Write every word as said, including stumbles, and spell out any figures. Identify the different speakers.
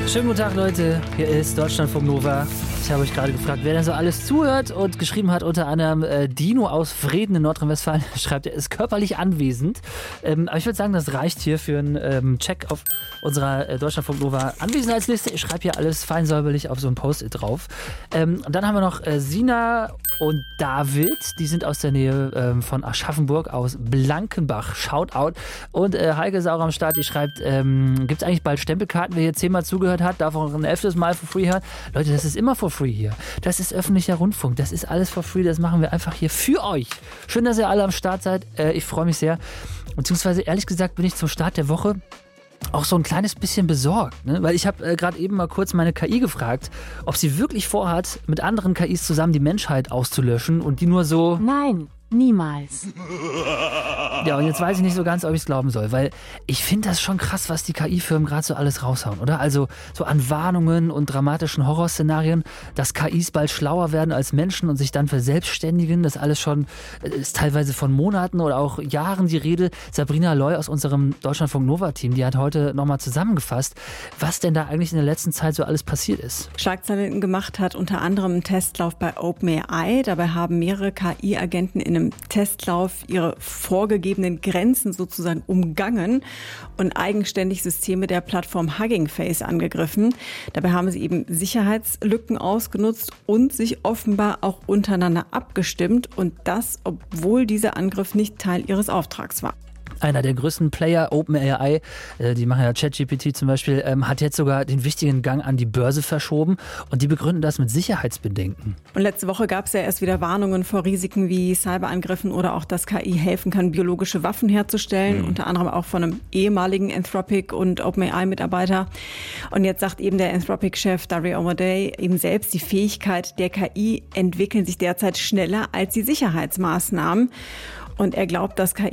Speaker 1: Schönen guten Tag, Leute. Hier ist Deutschlandfunk Nova. Ich habe euch gerade gefragt, wer denn so alles zuhört, und geschrieben hat unter anderem äh, Dino aus Vreden in Nordrhein-Westfalen. Schreibt, er ist körperlich anwesend. Ähm, aber ich würde sagen, das reicht hier für einen ähm, Check auf unserer äh, Deutschlandfunk Nova Anwesenheitsliste. Ich schreibe hier alles fein säuberlich auf so ein Post-it drauf. Ähm, und dann haben wir noch äh, Sina und David. Die sind aus der Nähe ähm, von Aschaffenburg, aus Blankenbach. Shoutout. Und äh, Heike ist auch am Start. Die schreibt, ähm, gibt es eigentlich bald Stempelkarten? Wer hier zehnmal zugehört hat, darf auch ein elftes Mal for free hören. Leute, das ist immer for free hier. Das ist öffentlicher Rundfunk. Das ist alles for free. Das machen wir einfach hier für euch. Schön, dass ihr alle am Start seid. Äh, ich freue mich sehr. Beziehungsweise, ehrlich gesagt, bin ich zum Start der Woche auch so ein kleines bisschen besorgt, ne? Weil ich habe äh, gerade eben mal kurz meine K I gefragt, ob sie wirklich vorhat, mit anderen K Is zusammen die Menschheit auszulöschen und die nur so...
Speaker 2: Nein, niemals.
Speaker 1: Ja, und jetzt weiß ich nicht so ganz, ob ich es glauben soll, weil ich finde das schon krass, was die K I-Firmen gerade so alles raushauen, oder? Also so an Warnungen und dramatischen Horrorszenarien, dass K Is bald schlauer werden als Menschen und sich dann verselbstständigen, das alles schon ist teilweise von Monaten oder auch Jahren die Rede. Sabrina Loy aus unserem Deutschlandfunk Nova-Team, die hat heute nochmal zusammengefasst, was denn da eigentlich in der letzten Zeit so alles passiert ist.
Speaker 3: Schlagzeilen gemacht hat unter anderem einen Testlauf bei OpenAI. Dabei haben mehrere K I-Agenten in einem Testlauf ihre vorgegebenen Grenzen sozusagen umgangen und eigenständig Systeme der Plattform Hugging Face angegriffen. Dabei haben sie eben Sicherheitslücken ausgenutzt und sich offenbar auch untereinander abgestimmt, und das, obwohl dieser Angriff nicht Teil ihres Auftrags war.
Speaker 1: Einer der größten Player, OpenAI, äh, die machen ja ChatGPT zum Beispiel, ähm, hat jetzt sogar den wichtigen Gang an die Börse verschoben, und die begründen das mit Sicherheitsbedenken.
Speaker 3: Und letzte Woche gab es ja erst wieder Warnungen vor Risiken wie Cyberangriffen oder auch, dass K I helfen kann, biologische Waffen herzustellen, mhm. unter anderem auch von einem ehemaligen Anthropic- und OpenAI-Mitarbeiter. Und jetzt sagt eben der Anthropic-Chef Dario Amodei eben selbst, die Fähigkeit der K I entwickeln sich derzeit schneller als die Sicherheitsmaßnahmen. Und er glaubt, dass K